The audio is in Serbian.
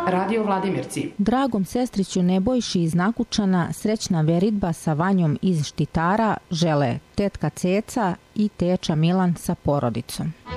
Radio Vladimirci. Dragom sestriću Nebojši iz Nakučana srećna veritba sa Vanjom iz Štitara žele tetka Ceca i teča Milan sa porodicom.